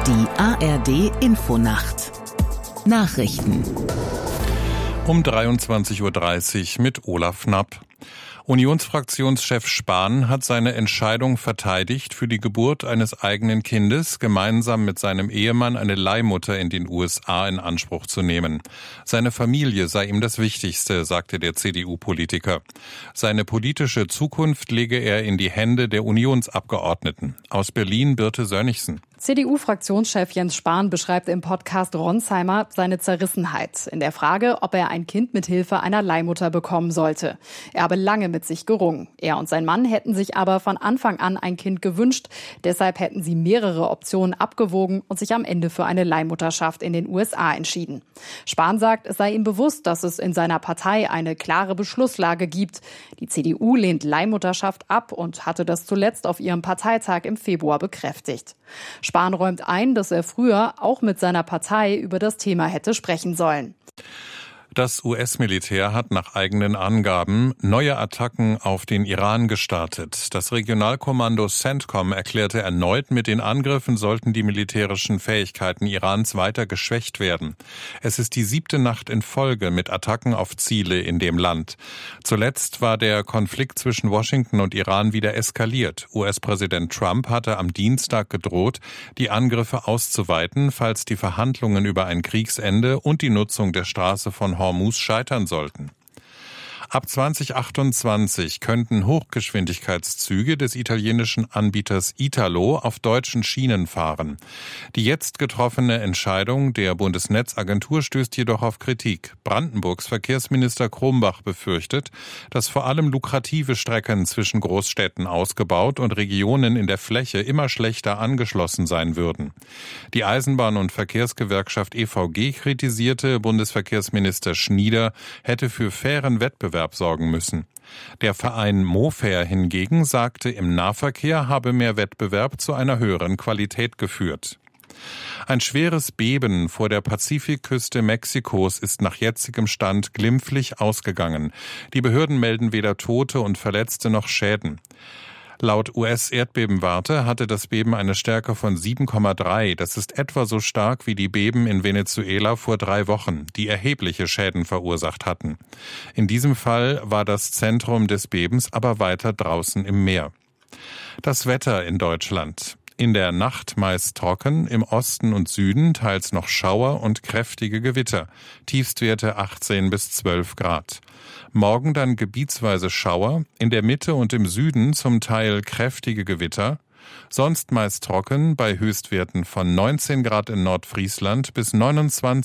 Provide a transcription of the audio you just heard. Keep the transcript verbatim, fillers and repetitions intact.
Die A R D-Infonacht Nachrichten um dreiundzwanzig Uhr dreißig mit Olaf Knapp. Unionsfraktionschef Spahn hat seine Entscheidung verteidigt, für die Geburt eines eigenen Kindes gemeinsam mit seinem Ehemann eine Leihmutter in den U S A in Anspruch zu nehmen. Seine Familie sei ihm das Wichtigste, sagte der C D U-Politiker. Seine politische Zukunft lege er in die Hände der Unionsabgeordneten. Aus Berlin Birte Sönnigsen. C D U-Fraktionschef Jens Spahn beschreibt im Podcast Ronsheimer seine Zerrissenheit in der Frage, ob er ein Kind mit Hilfe einer Leihmutter bekommen sollte. Er habe lange mit sich gerungen. Er und sein Mann hätten sich aber von Anfang an ein Kind gewünscht. Deshalb hätten sie mehrere Optionen abgewogen und sich am Ende für eine Leihmutterschaft in den U S A entschieden. Spahn sagt, es sei ihm bewusst, dass es in seiner Partei eine klare Beschlusslage gibt. Die C D U lehnt Leihmutterschaft ab und hatte das zuletzt auf ihrem Parteitag im Februar bekräftigt. Spahn räumt ein, dass er früher auch mit seiner Partei über das Thema hätte sprechen sollen. Das U S-Militär hat nach eigenen Angaben neue Attacken auf den Iran gestartet. Das Regionalkommando CENTCOM erklärte erneut, mit den Angriffen sollten die militärischen Fähigkeiten Irans weiter geschwächt werden. Es ist die siebte Nacht in Folge mit Attacken auf Ziele in dem Land. Zuletzt war der Konflikt zwischen Washington und Iran wieder eskaliert. U S-Präsident Trump hatte am Dienstag gedroht, die Angriffe auszuweiten, falls die Verhandlungen über ein Kriegsende und die Nutzung der Straße von Hormuz scheitern sollten. Ab zwanzig achtundzwanzig könnten Hochgeschwindigkeitszüge des italienischen Anbieters Italo auf deutschen Schienen fahren. Die jetzt getroffene Entscheidung der Bundesnetzagentur stößt jedoch auf Kritik. Brandenburgs Verkehrsminister Krumbach befürchtet, dass vor allem lukrative Strecken zwischen Großstädten ausgebaut und Regionen in der Fläche immer schlechter angeschlossen sein würden. Die Eisenbahn- und Verkehrsgewerkschaft E V G kritisierte, Bundesverkehrsminister Schnieder hätte für fairen Wettbewerb sorgen müssen. Der Verein Mofair hingegen sagte, im Nahverkehr habe mehr Wettbewerb zu einer höheren Qualität geführt. Ein schweres Beben vor der Pazifikküste Mexikos ist nach jetzigem Stand glimpflich ausgegangen. Die Behörden melden weder Tote und Verletzte noch Schäden. Laut U S-Erdbebenwarte hatte das Beben eine Stärke von sieben Komma drei. Das ist etwa so stark wie die Beben in Venezuela vor drei Wochen, die erhebliche Schäden verursacht hatten. In diesem Fall war das Zentrum des Bebens aber weiter draußen im Meer. Das Wetter in Deutschland. In der Nacht meist trocken, im Osten und Süden teils noch Schauer und kräftige Gewitter. Tiefstwerte achtzehn bis zwölf Grad. Morgen dann gebietsweise Schauer, in der Mitte und im Süden zum Teil kräftige Gewitter. Sonst meist trocken bei Höchstwerten von neunzehn Grad in Nordfriesland bis neunundzwanzig